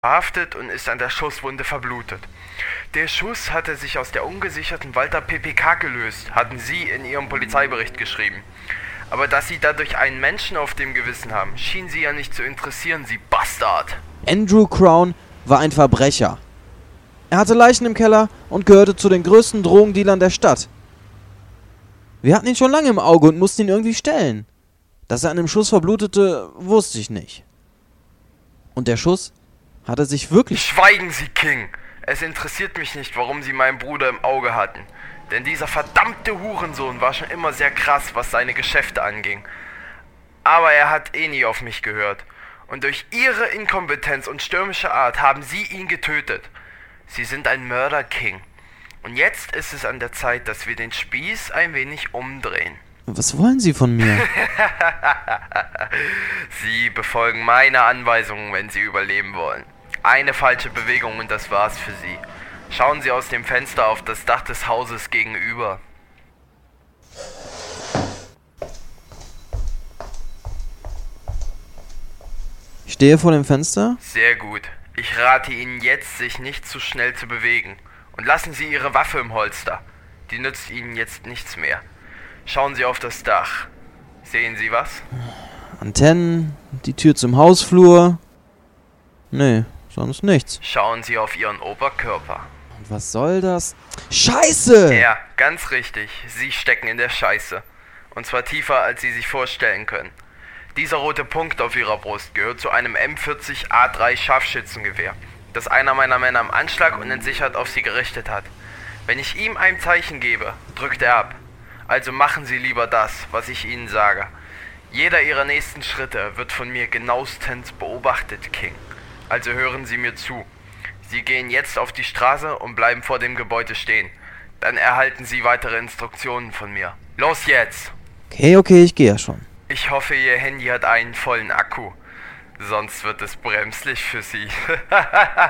verhaftet und ist an der Schusswunde verblutet. Der Schuss hatte sich aus der ungesicherten Walter PPK gelöst, hatten Sie in Ihrem Polizeibericht geschrieben. Aber dass Sie dadurch einen Menschen auf dem Gewissen haben, schien Sie ja nicht zu interessieren, Sie Bastard. Andrew Crown war ein Verbrecher. Er hatte Leichen im Keller und gehörte zu den größten Drogendealern der Stadt. Wir hatten ihn schon lange im Auge und mussten ihn irgendwie stellen. Dass er an dem Schuss verblutete, wusste ich nicht. Und der Schuss hatte sich wirklich... Schweigen Sie, King! Es interessiert mich nicht, warum Sie meinen Bruder im Auge hatten. Denn dieser verdammte Hurensohn war schon immer sehr krass, was seine Geschäfte anging. Aber er hat eh nie auf mich gehört. Und durch Ihre Inkompetenz und stürmische Art haben Sie ihn getötet. Sie sind ein Mörder, King. Und jetzt ist es an der Zeit, dass wir den Spieß ein wenig umdrehen. Was wollen Sie von mir? Sie befolgen meine Anweisungen, wenn Sie überleben wollen. Eine falsche Bewegung und das war's für Sie. Schauen Sie aus dem Fenster auf das Dach des Hauses gegenüber. Ich stehe vor dem Fenster. Sehr gut. Ich rate Ihnen jetzt, sich nicht zu schnell zu bewegen. Und lassen Sie Ihre Waffe im Holster. Die nützt Ihnen jetzt nichts mehr. Schauen Sie auf das Dach. Sehen Sie was? Antennen, die Tür zum Hausflur. Nee, sonst nichts. Schauen Sie auf Ihren Oberkörper. Und was soll das? Scheiße! Ja, ganz richtig. Sie stecken in der Scheiße. Und zwar tiefer, als Sie sich vorstellen können. Dieser rote Punkt auf Ihrer Brust gehört zu einem M40A3 Scharfschützengewehr, das einer meiner Männer am Anschlag und entsichert auf Sie gerichtet hat. Wenn ich ihm ein Zeichen gebe, drückt er ab. Also machen Sie lieber das, was ich Ihnen sage. Jeder Ihrer nächsten Schritte wird von mir genauestens beobachtet, King. Also hören Sie mir zu. Sie gehen jetzt auf die Straße und bleiben vor dem Gebäude stehen. Dann erhalten Sie weitere Instruktionen von mir. Los jetzt! Okay, ich gehe ja schon. Ich hoffe, Ihr Handy hat einen vollen Akku. Sonst wird es bremslich für Sie.